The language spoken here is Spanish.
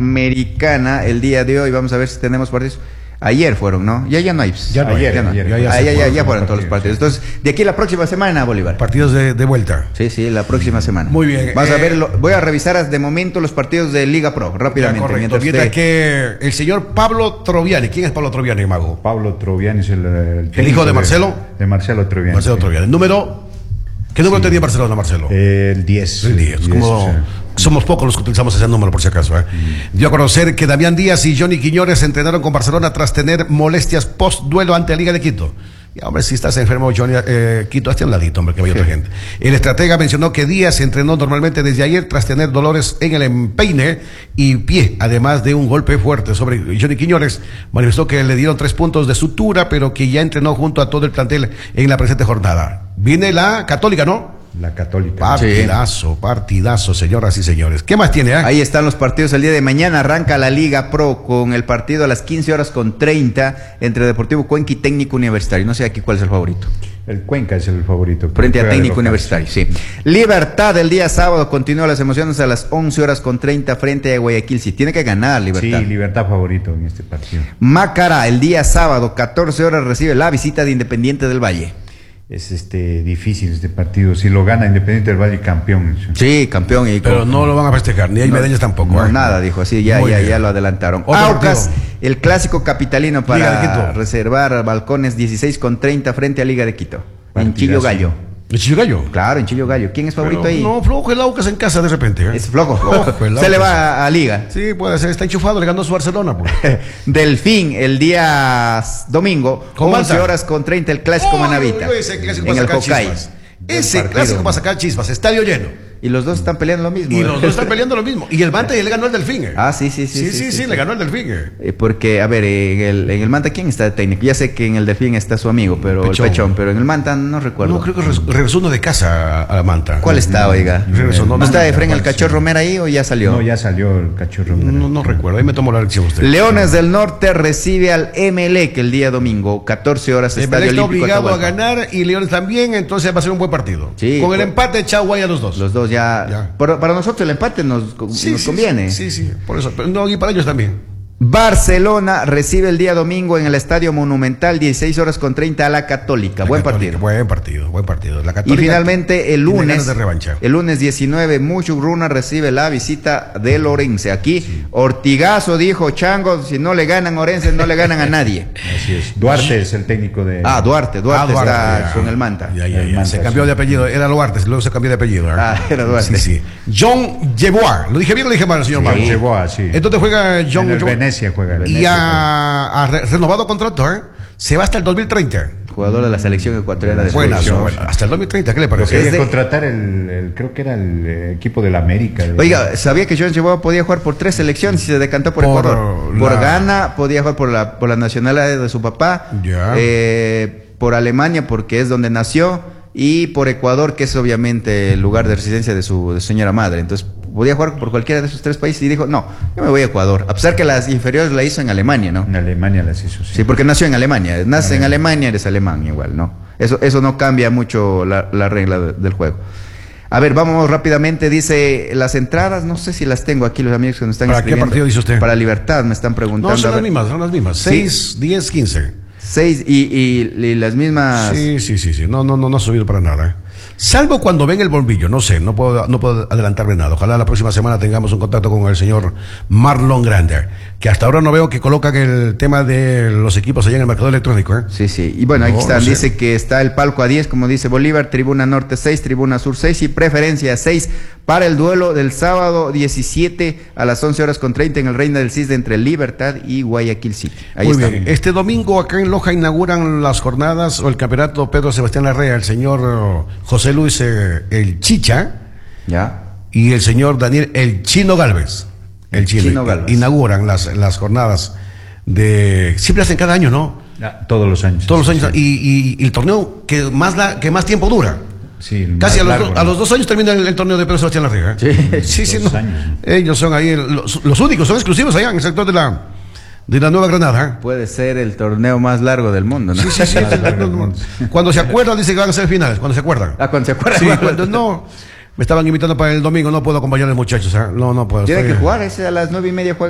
Sudamericana el día de hoy. Vamos a ver si tenemos partidos. Ayer fueron, ¿no? Ya no hay. Ya fueron todos los partidos. Entonces, de aquí la próxima semana, Bolívar. Partidos de vuelta. Sí, la próxima semana. Muy bien. Vamos a ver, voy a revisar de momento los partidos de Liga Pro, rápidamente. Correcto. Mientras que el señor Pablo Troviani. ¿Quién es Pablo Troviani, Mago? Pablo Troviani es el hijo de Marcelo. De Marcelo Troviani. Marcelo Troviani. ¿Qué número tenía Barcelona, Marcelo? El 10. El 10. Somos pocos los que utilizamos ese número, por si acaso. Dio a conocer que Damián Díaz y Johnny Quiñones se entrenaron con Barcelona tras tener molestias post-duelo ante la Liga de Quito. Ya, hombre, si estás enfermo, Johnny, Quito, hazte un ladito, hombre, que vaya otra gente. El estratega mencionó que Díaz se entrenó normalmente desde ayer tras tener dolores en el empeine y pie, además de un golpe fuerte sobre Johnny Quiñones. Manifestó que le dieron 3 puntos de sutura, pero que ya entrenó junto a todo el plantel en la presente jornada. Viene la Católica, ¿no? La Católica. Partidazo, señoras y señores. ¿Qué más tiene? Ahí están los partidos el día de mañana. Arranca la Liga Pro con el partido a las 15:30 entre Deportivo Cuenca y Técnico Universitario. No sé aquí cuál es el favorito. El Cuenca es el favorito. Frente a Técnico Universitario, sí. Libertad el día sábado continúa las emociones a las 11:30 frente a Guayaquil City. Tiene que ganar Libertad. Sí, Libertad favorito en este partido. Macará el día sábado 14 recibe la visita de Independiente del Valle. Es difícil este partido. Si lo gana Independiente del Valle, campeón. Sí, campeón. Pero no lo van a festejar, ni hay medallas tampoco. No, nada, dijo así, ya lo adelantaron. Aucas, el clásico capitalino para reservar balcones 16:30 frente a Liga de Quito. En Chillo Gallo. ¿En Chillo Gallo? Claro, en Chillo Gallo. ¿Quién es favorito ahí? No, flojo el Aucas en casa de repente. Es flojo. Se le va a Liga. Sí, puede ser. Está enchufado, le ganó su Barcelona. Pues. Delfín, el día domingo, 11:30, el clásico Manavita. Ese clásico en el Hokkaido. Ese clásico va a sacar chispas. Estadio lleno. Y los dos están peleando lo mismo. Y el Manta le ganó el Delfín. Sí, le ganó el Delfín. Porque, a ver, en el Manta, ¿quién está de técnico? Ya sé que en el Delfín está su amigo, pero el Pechón, pero en el Manta no recuerdo. No, creo que regresó uno de casa a Manta. ¿Cuál está, oiga? ¿No está Efraín el Cachorro Romero ahí o ya salió? No, ya salió el Cachorro Romero. No recuerdo, ahí me tomo la lección usted. Leones del Norte recibe al Emelec el día domingo, 14:00, Estadio Olímpico. Está obligado a ganar y Leones también, entonces va a ser un buen partido. Sí, con el empate, chau, guay a los dos. Los dos ya. Para nosotros el empate nos conviene. Sí, por eso. Pero no, y para ellos también. Barcelona recibe el día domingo en el Estadio Monumental 16:30 a la Católica. Buen partido. Buen partido. La Católica. Y finalmente el lunes, de revancha. El lunes 19, Muchugruna recibe la visita del Orense. Aquí Ortigazo dijo: Chango, si no le ganan a Orense, no le ganan a nadie. Así es. Duarte es el técnico de. Duarte está con el Manta. Ya. Se cambió de apellido. Era Duarte, luego se cambió de apellido. Era Duarte. Sí. John Yeboah. ¿Lo dije bien o lo dije mal, señor Mago? Yeboah, sí. Entonces juega John Yeboah. Juega. Y ha renovado contrato, se va hasta el 2030. Jugador de la selección ecuatoriana de fútbol. Hasta el 2030, ¿qué le parece? Quería contratar creo que era el equipo del América. Oiga, ¿sabía que John Yeboah podía jugar por 3 selecciones y se decantó por Ecuador? Por Ghana, podía jugar por la nacionalidad de su papá, por Alemania, porque es donde nació, y por Ecuador, que es obviamente el lugar de residencia de su señora madre. Entonces podía jugar por cualquiera de esos 3 países y dijo: no, yo me voy a Ecuador, a pesar que las inferiores la hizo en Alemania, ¿no? En Alemania las hizo, sí, porque nació en Alemania. Nace en Alemania, eres alemán igual, ¿no? Eso no cambia mucho la regla del juego. A ver, vamos rápidamente. Dice las entradas, no sé si las tengo aquí los amigos que nos están escribiendo. ¿Para qué partido dice usted? Para Libertad, me están preguntando. No, son las mismas. 6, 10, 15. 6 y las mismas. Sí. No ha subido para nada. Salvo cuando ven el bombillo, no sé, no puedo adelantarme nada. Ojalá la próxima semana tengamos un contacto con el señor Marlon Grander, que hasta ahora no veo que colocan el tema de los equipos allá en el mercado electrónico. Sí. Y bueno, aquí están, dice que está el palco a 10, como dice Bolívar, Tribuna Norte 6, Tribuna Sur 6 y preferencia 6 para el duelo del sábado 17 a las 11:30 en el Reina del Cisne entre Libertad y Guayaquil City. Ahí Muy está. bien. Este domingo acá en Loja inauguran las jornadas o el campeonato Pedro Sebastián Larrea, el señor José Luis el Chicha, y el señor Daniel el Chino Galvez. El Chino Galvez. Inauguran las jornadas de. Siempre hacen cada año, ¿no? Todos los años. Y el torneo que más tiempo dura. Sí, casi a los 2 años termina el torneo de Pedro Sebastián Larrea. Sí. Ellos son ahí los únicos, son exclusivos allá en el sector de la Nueva Granada. Puede ser el torneo más largo del mundo, ¿no? Sí. Cuando se acuerdan, dice que van a ser finales. Cuando se acuerdan. Cuando se acuerdan. Sí, cuando no. Me estaban invitando para el domingo, no puedo acompañar a los muchachos. No puedo. Tiene que jugar, a las 9:30 juega.